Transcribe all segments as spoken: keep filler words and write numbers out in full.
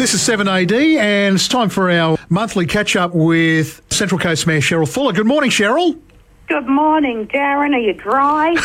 This is seven A D and it's time for our monthly catch-up with Central Coast Mayor Cheryl Fuller. Good morning, Cheryl. Good morning, Darren. Are you dry?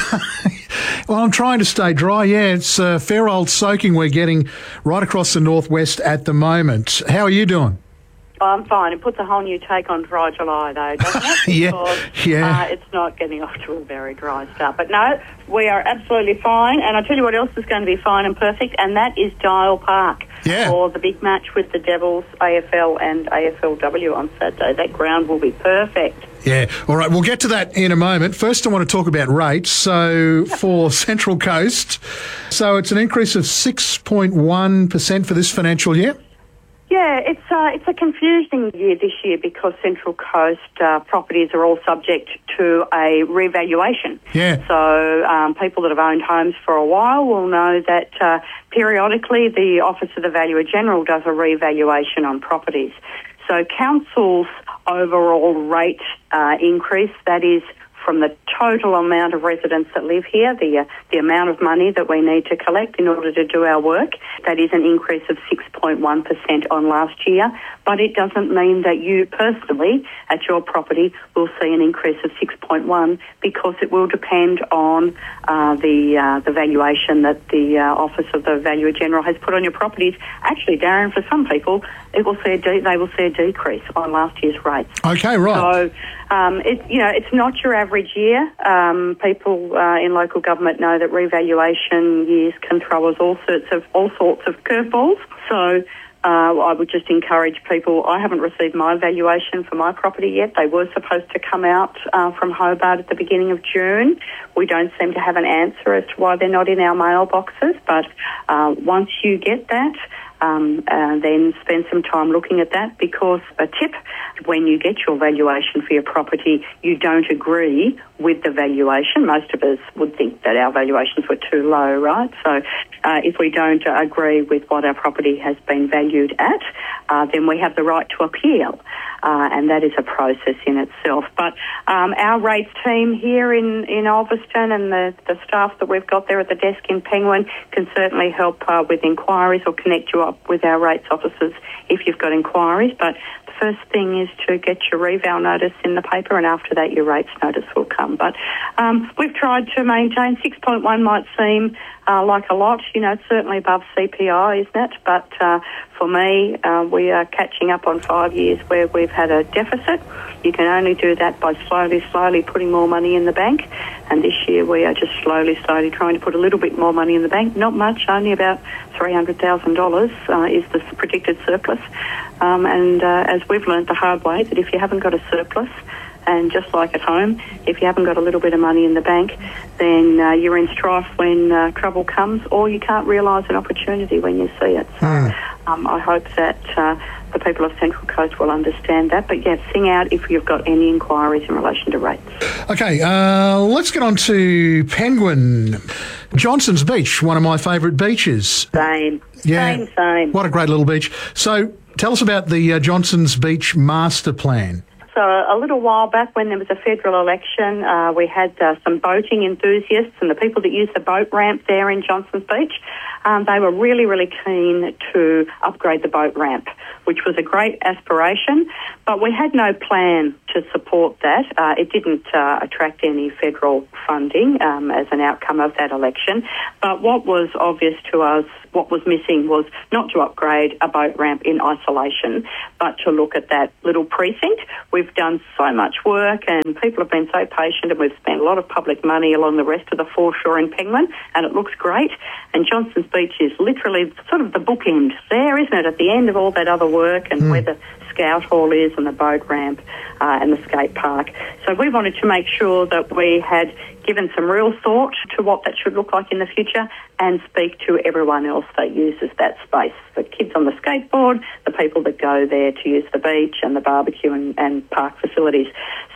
Well, I'm trying to stay dry, yeah. It's a fair old soaking we're getting right across the northwest at the moment. How are you doing? Oh, I'm fine. It puts a whole new take on dry July, though, doesn't it? yeah, because, yeah. Uh, it's not getting off to a very dry start. But no, we are absolutely fine. And I'll tell you what else is going to be fine and perfect, and that is Dial Park yeah. for the big match with the Devils, A F L and A F L W on Saturday. That ground will be perfect. Yeah. All right, we'll get to that in a moment. First, I want to talk about rates. So yep. for Central Coast, so it's an increase of six point one percent for this financial year? Yeah, it's uh, it's a confusing year this year because Central Coast uh, properties are all subject to a revaluation. Yeah. So um, people that have owned homes for a while will know that uh, periodically the Office of the Valuer General does a revaluation on properties. So council's overall rate uh, increase, that is from the total amount of residents that live here, the uh, the amount of money that we need to collect in order to do our work, that is an increase of six point one percent on last year. But it doesn't mean that you personally at your property will see an increase of six point one because it will depend on uh, the uh, the valuation that the uh, Office of the Valuer General has put on your properties. Actually, Darren, for some people, it will see a de- they will see a decrease on last year's rates. Okay, right. So um, it, you know, it's not your average year. Um, people uh, in local government know that revaluation years can throw us all sorts of all sorts of curveballs. So uh, I would just encourage people. I haven't received my valuation for my property yet. They were supposed to come out uh, from Hobart at the beginning of June. We don't seem to have an answer as to why they're not in our mailboxes. But uh, once you get that, Um, uh, then spend some time looking at that, because a tip, when you get your valuation for your property, you don't agree with the valuation. Most of us would think that our valuations were too low, right? So uh, if we don't uh, agree with what our property has been valued at, uh, then we have the right to appeal. Uh, and that is a process in itself. But um, our rates team here in, in Ulverston and the, the staff that we've got there at the desk in Penguin can certainly help uh, with inquiries or connect you up with our rates officers if you've got inquiries. But the first thing is to get your reval notice in the paper, and after that your rates notice will come. But um, we've tried to maintain. six point one might seem uh, like a lot. You know, it's certainly above C P I, isn't it? But uh, for me, uh, we are catching up on five years where we've had a deficit. You can only do that by slowly, slowly putting more money in the bank. And this year we are just slowly, slowly trying to put a little bit more money in the bank. Not much, only about three hundred thousand dollars uh, is the predicted surplus. Um, and uh, as we've learnt the hard way, that if you haven't got a surplus, and just like at home, if you haven't got a little bit of money in the bank, then uh, you're in strife when uh, trouble comes, or you can't realise an opportunity when you see it. So mm. um, I hope that uh, the people of Central Coast will understand that. But yeah, sing out if you've got any inquiries in relation to rates. Okay, uh, let's get on to Penguin. Johnson's Beach, one of my favourite beaches. Same, yeah. same, same. What a great little beach. So tell us about the uh, Johnson's Beach master plan. So a little while back when there was a federal election, uh, we had uh, some boating enthusiasts and the people that use the boat ramp there in Johnson's Beach. Um, they were really, really keen to upgrade the boat ramp, which was a great aspiration, but we had no plan to support that. Uh, it didn't uh, attract any federal funding um, as an outcome of that election. But what was obvious to us, what was missing, was not to upgrade a boat ramp in isolation, but to look at that little precinct. We've done so much work and people have been so patient, and we've spent a lot of public money along the rest of the foreshore in Penguin, and it looks great. And Johnson's Beach is literally sort of the bookend there, isn't it, at the end of all that other work, and mm. where the scout hall is and the boat ramp uh, and the skate park. So we wanted to make sure that we had given some real thought to what that should look like in the future and speak to everyone else that uses that space. The kids on the skateboard, the people that go there to use the beach and the barbecue and, and park facilities.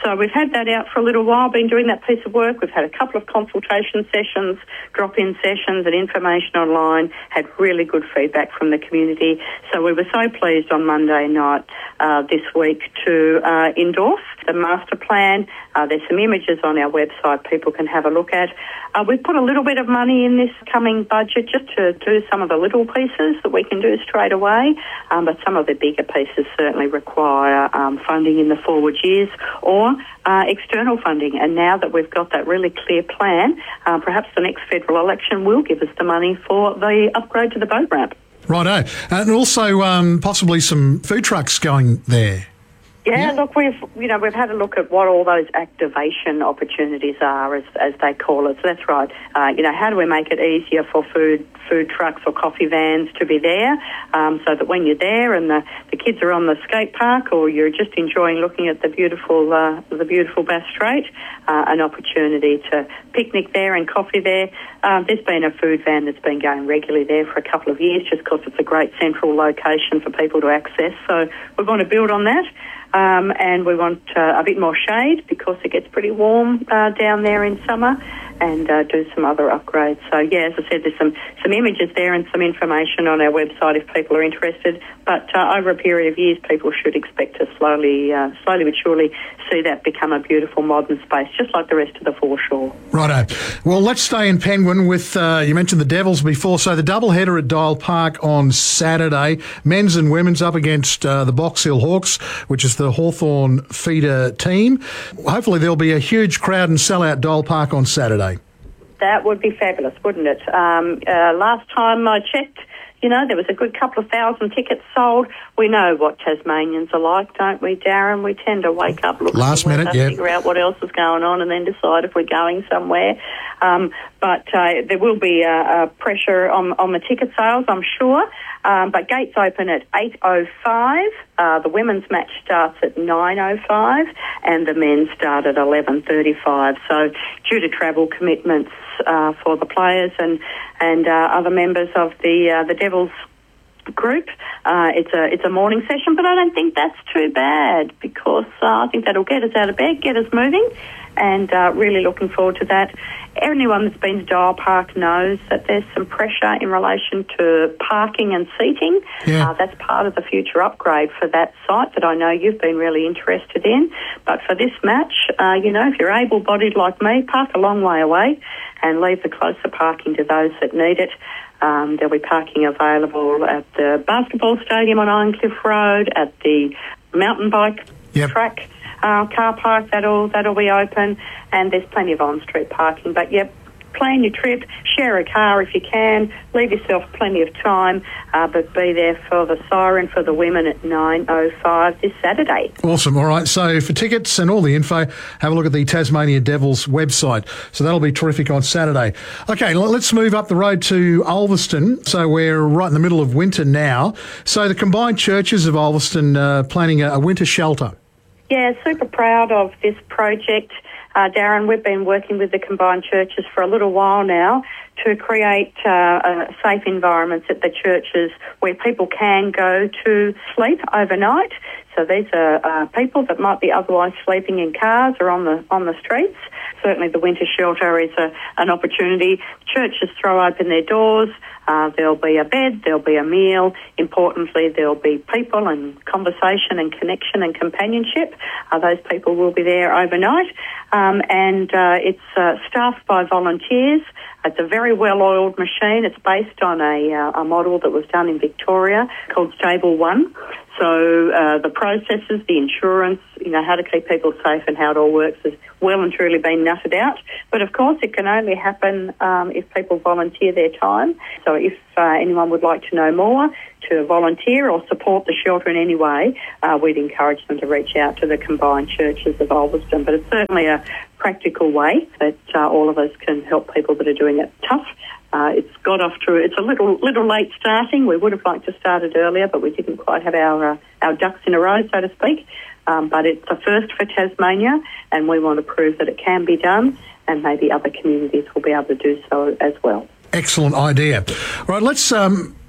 So we've had that out for a little while, been doing that piece of work. We've had a couple of consultation sessions, drop-in sessions and information online, had really good feedback from the community. So we were so pleased on Monday night uh, this week to uh, endorse the master plan. Uh, there's some images on our website people can have a look at. Uh, we've put a little bit of money in this coming budget just to do some of the little pieces that we can do straight away, um, but some of the bigger pieces certainly require um, funding in the forward years or uh, external funding. And now that we've got that really clear plan, uh, perhaps the next federal election will give us the money for the upgrade to the boat ramp. Righto. And also um, possibly some food trucks going there. Yeah, Yeah. look, we've you know we've had a look at what all those activation opportunities are, as as they call it. So that's right. Uh, you know, how do we make it easier for food food trucks or coffee vans to be there, um, so that when you're there and the, the kids are on the skate park, or you're just enjoying looking at the beautiful uh, the beautiful Bass Strait, uh, an opportunity to picnic there and coffee there. Um, there's been a food van that's been going regularly there for a couple of years, just because it's a great central location for people to access. So we want to build on that. Um, and we want uh, a bit more shade because it gets pretty warm uh, down there in summer, and uh, do some other upgrades. So, yeah, as I said, there's some, some images there and some information on our website if people are interested. But uh, over a period of years, people should expect to slowly, uh, slowly but surely see that become a beautiful modern space, just like the rest of the foreshore. Righto. Well, let's stay in Penguin with, uh, you mentioned the Devils before, so the doubleheader at Dial Park on Saturday, men's and women's up against uh, the Box Hill Hawks, which is the Hawthorn feeder team. Hopefully there'll be a huge crowd and sellout Dial Park on Saturday. That would be fabulous, wouldn't it? Um, uh, last time I checked, you know, there was a good couple of thousand tickets sold. We know what Tasmanians are like, don't we, Darren? We tend to wake up, look Last at the weather, minute, yeah. figure out what else is going on, and then decide if we're going somewhere. Um, but uh, there will be uh, uh, pressure on, on the ticket sales, I'm sure. Um, but gates open at eight oh five. Uh, the women's match starts at nine oh five, and the men's start at eleven thirty-five. So due to travel commitments uh, for the players and and uh, other members of the uh, the Devils group, uh, it's a it's a morning session. But I don't think that's too bad, because uh, I think that'll get us out of bed, get us moving, and uh, really looking forward to that. Anyone that's been to Dial Park knows that there's some pressure in relation to parking and seating. Yeah. Uh, that's part of the future upgrade for that site that I know you've been really interested in. But for this match, uh, you know, if you're able-bodied like me, park a long way away and leave the closer parking to those that need it. Um, there'll be parking available at the basketball stadium on Ironcliff Road, at the mountain bike Yep. track. Uh, car park, that'll that'll be open, and there's plenty of on-street parking. But, yep, plan your trip, share a car if you can, leave yourself plenty of time, uh, but be there for the siren for the women at nine oh five this Saturday. Awesome. All right. So for tickets and all the info, have a look at the Tasmania Devils website. So that'll be terrific on Saturday. Okay, l- let's move up the road to Ulverston. So we're right in the middle of winter now. So the combined churches of Ulverston uh, planning a, a winter shelter. Yeah, super proud of this project, uh, Darren. We've been working with the combined churches for a little while now to create uh, uh, safe environments at the churches where people can go to sleep overnight. So these are uh, people that might be otherwise sleeping in cars or on the on the streets. Certainly the winter shelter is a, an opportunity. Churches throw open their doors. Uh, there'll be a bed, there'll be a meal. Importantly, there'll be people and conversation and connection and companionship. Uh, those people will be there overnight. Um, and uh, it's uh, staffed by volunteers. It's a very well-oiled machine. It's based on a, uh, a model that was done in Victoria called Stable One. So uh, the processes, the insurance, you know, how to keep people safe and how it all works has well and truly been nutted out. But, of course, it can only happen um, if people volunteer their time. So if uh, anyone would like to know more, to volunteer or support the shelter in any way, uh, we'd encourage them to reach out to the combined churches of Ulverston. But it's certainly a practical way that uh, all of us can help people that are doing it tough. Uh, it's got off to, it's a little little late starting. We would have liked to start it earlier, but we didn't quite have our uh, our ducks in a row, so to speak. Um, but it's a first for Tasmania, and we want to prove that it can be done, and maybe other communities will be able to do so as well. Excellent idea. All right, let's um,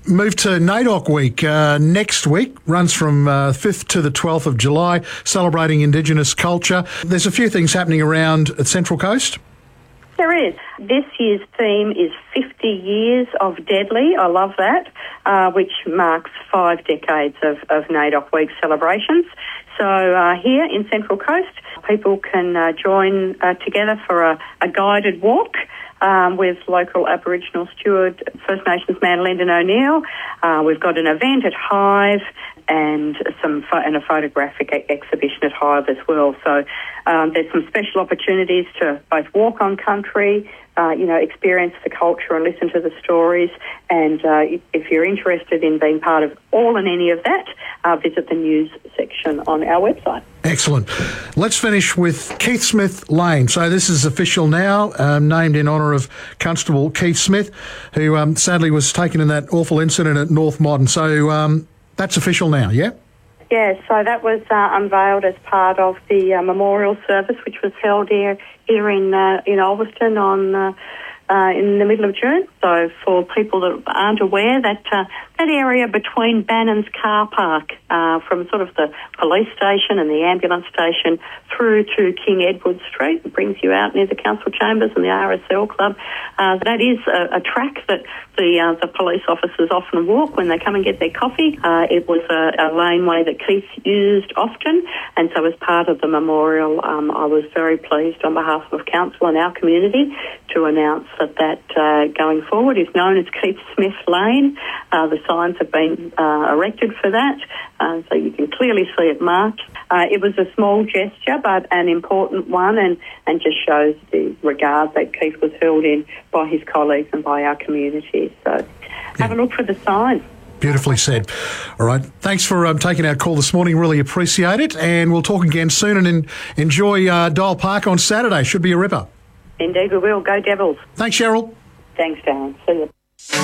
move to NAIDOC Week uh, next week. Runs from uh, fifth to the twelfth of July, celebrating Indigenous culture. There's a few things happening around at Central Coast. There is. This year's theme is fifty years of Deadly. I love that, uh, which marks five decades of, of NAIDOC Week celebrations. So uh, here in Central Coast, people can uh, join uh, together for a, a guided walk um, with local Aboriginal steward, First Nations man Lyndon O'Neill. Uh, we've got an event at Hive and some pho- and a photographic e- exhibition at Hive as well. So um, there's some special opportunities to both walk on country, uh, you know, experience the culture and listen to the stories. And uh, if you're interested in being part of all and any of that, uh, visit the news section on our website. Excellent. Let's finish with Keith Smith Lane. So this is official now, um, named in honour of Constable Keith Smith, who um, sadly was taken in that awful incident at North Modern. So um, that's official now, yeah? Yeah, so that was uh, unveiled as part of the uh, memorial service, which was held here here in uh, in Ulverstone on uh, uh, in the middle of June. So for people that aren't aware, that uh, that area between Bannon's car park, uh, from sort of the police station and the ambulance station through to King Edward Street, it brings you out near the council chambers and the R S L club. Uh, that is a, a track that the uh, the police officers often walk when they come and get their coffee. Uh, it was a, a laneway that Keith used often, and so as part of the memorial, um, I was very pleased on behalf of council and our community to announce that that uh, going forward is known as Keith Smith Lane. Uh, the signs have been uh, erected for that, uh, so you can clearly see it marked. Uh, it was a small gesture, but an important one, and, and just shows the regard that Keith was held in by his colleagues and by our community. So yeah. Have a look for the sign. Beautifully said. All right. Thanks for um, taking our call this morning. Really appreciate it. And we'll talk again soon, and in, enjoy uh, Dial Park on Saturday. Should be a ripper. Indeed we will. Go Devils. Thanks, Cheryl. Thanks, Dan. See you.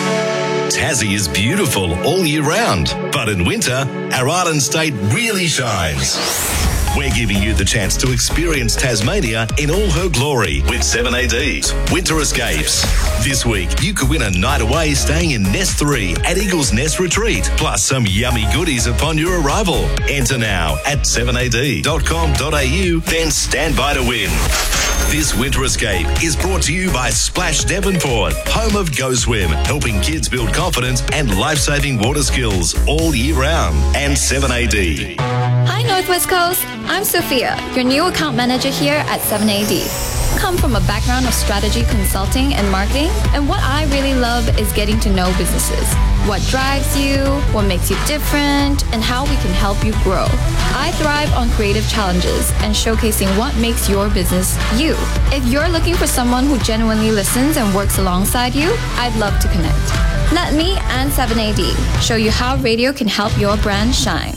Tassie is beautiful all year round, but in winter, our Island State really shines. We're giving you the chance to experience Tasmania in all her glory with seven A D's Winter Escapes. This week, you could win a night away staying in Nest three at Eagle's Nest Retreat, plus some yummy goodies upon your arrival. Enter now at seven a d dot com dot a u, then stand by to win. This Winter Escape is brought to you by Splash Devonport, home of Go Swim, helping kids build confidence and life-saving water skills all year round, and seven A D. Hi Northwest Coast, I'm Sophia, your new account manager here at seven A D. Come from a background of strategy consulting and marketing, and what I really love is getting to know businesses. What drives you, what makes you different, and how we can help you grow. I thrive on creative challenges and showcasing what makes your business you. If you're looking for someone who genuinely listens and works alongside you, I'd love to connect. Let me and seven A D show you how radio can help your brand shine.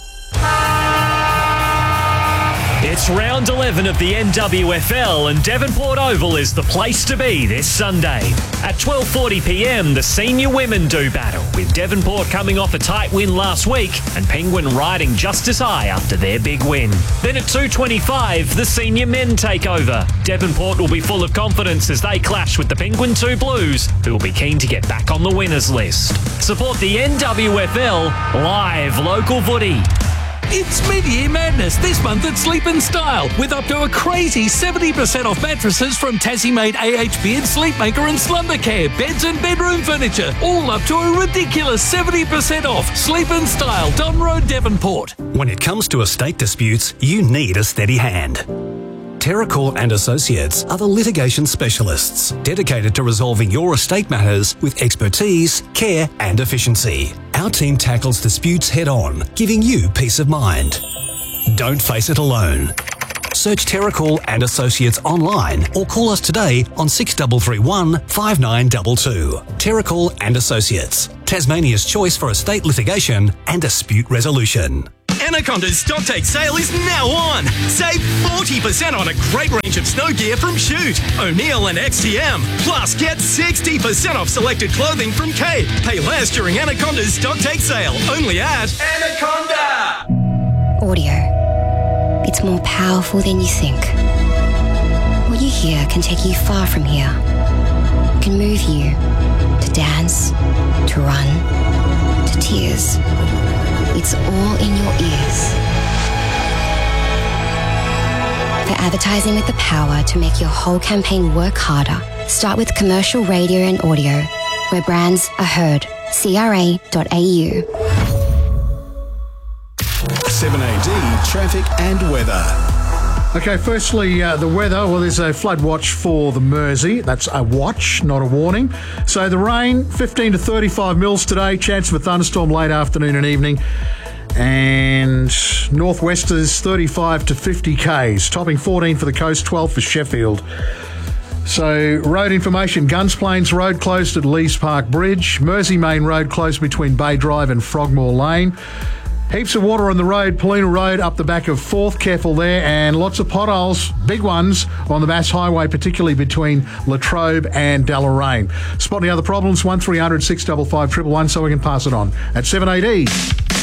It's round eleven of the N W F L, and Devonport Oval is the place to be this Sunday. At twelve forty p m, the senior women do battle, with Devonport coming off a tight win last week and Penguin riding just as high after their big win. Then at two twenty-five, the senior men take over. Devonport will be full of confidence as they clash with the Penguin two Blues, who will be keen to get back on the winners list. Support the N W F L, live local footy. It's mid-year madness this month at Sleep and Style, with up to a crazy seventy percent off mattresses from Tassie-made A H Beard, Sleepmaker and Slumber Care, beds and bedroom furniture, all up to a ridiculous seventy percent off. Sleep and Style, Don Road, Devonport. When it comes to estate disputes, you need a steady hand. Terracourt and Associates are the litigation specialists dedicated to resolving your estate matters with expertise, care and efficiency. Our team tackles disputes head-on, giving you peace of mind. Don't face it alone. Search Terracourt and Associates online or call us today on six three three one, five nine two two. Terracourt and Associates, Tasmania's choice for estate litigation and dispute resolution. Anaconda's Stocktake sale is now on. Save forty percent on a great range of snow gear from Shoot, O'Neill and X T M. Plus, get sixty percent off selected clothing from Kay. Pay less during Anaconda's Stocktake sale. Only at Anaconda. Audio. It's more powerful than you think. What you hear can take you far from here. It can move you to dance, to run, to tears. It's all in your ears. For advertising with the power to make your whole campaign work harder, start with commercial radio and audio, where brands are heard. C R A dot A U. seven A D traffic and weather. Okay, firstly, uh, the weather. Well, there's a flood watch for the Mersey. That's a watch, not a warning. So the rain, fifteen to thirty-five mils today. Chance of a thunderstorm late afternoon and evening. And northwesters, thirty-five to fifty kays. Topping fourteen for the coast, twelve for Sheffield. So, road information, Guns Plains Road closed at Lees Park Bridge. Mersey Main Road closed between Bay Drive and Frogmore Lane. Heaps of water on the road, Polina Road up the back of Forth, careful there, and lots of potholes, big ones, on the Bass Highway, particularly between Latrobe and Deloraine. Spot any other problems, one three hundred six five five one one one so we can pass it on. At seven A D.